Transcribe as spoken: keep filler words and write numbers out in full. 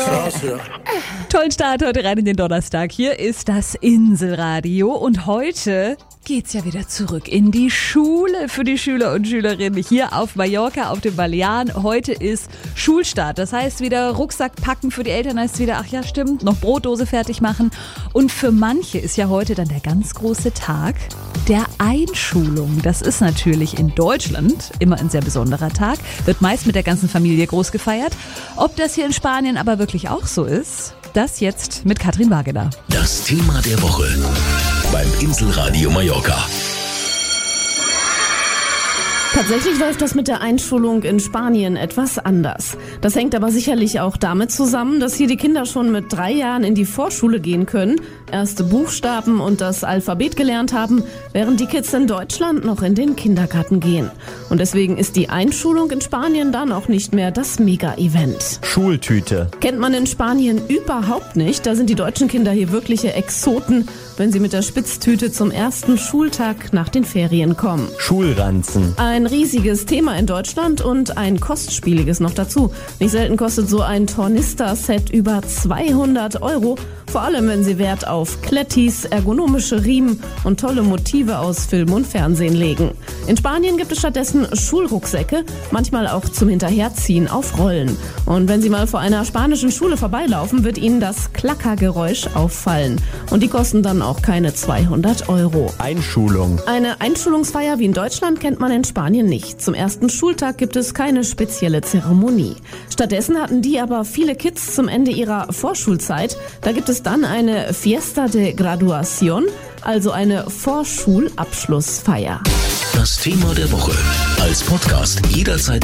Krass, ja. Tollen Start heute rein in den Donnerstag. Hier ist das Inselradio und heute geht's ja wieder zurück in die Schule für die Schüler und Schülerinnen hier auf Mallorca, auf den Balearen. Heute ist Schulstart, das heißt wieder Rucksack packen, für die Eltern heißt wieder, ach ja stimmt, noch Brotdose fertig machen. Und für manche ist ja heute dann der ganz große Tag der Einschulung. Das ist natürlich in Deutschland immer ein sehr besonderer Tag, wird meist mit der ganzen Familie groß gefeiert. Ob das hier in Spanien aber wirklich auch so ist, das jetzt mit Katrin Wagener. Das Thema der Woche beim Inselradio Mallorca. Tatsächlich läuft das mit der Einschulung in Spanien etwas anders. Das hängt aber sicherlich auch damit zusammen, dass hier die Kinder schon mit drei Jahren in die Vorschule gehen können, erste Buchstaben und das Alphabet gelernt haben, während die Kids in Deutschland noch in den Kindergarten gehen. Und deswegen ist die Einschulung in Spanien dann auch nicht mehr das Mega-Event. Schultüte. Kennt man in Spanien überhaupt nicht. Da sind die deutschen Kinder hier wirkliche Exoten, wenn sie mit der Spitztüte zum ersten Schultag nach den Ferien kommen. Schulranzen. Ein riesiges Thema in Deutschland und ein kostspieliges noch dazu. Nicht selten kostet so ein Tornister-Set über zweihundert Euro. Vor allem, wenn sie Wert auf Klettis, ergonomische Riemen und tolle Motive aus Film und Fernsehen legen. In Spanien gibt es stattdessen Schulrucksäcke, manchmal auch zum Hinterherziehen auf Rollen. Und wenn Sie mal vor einer spanischen Schule vorbeilaufen, wird Ihnen das Klackergeräusch auffallen. Und die kosten dann auch keine zweihundert Euro. Einschulung. Eine Einschulungsfeier wie in Deutschland kennt man in Spanien nicht. Zum ersten Schultag gibt es keine spezielle Zeremonie. Stattdessen hatten die aber viele Kids zum Ende ihrer Vorschulzeit. Da gibt es dann eine Fiesta de Graduación, also eine Vorschulabschlussfeier. Das Thema der Woche als Podcast jederzeit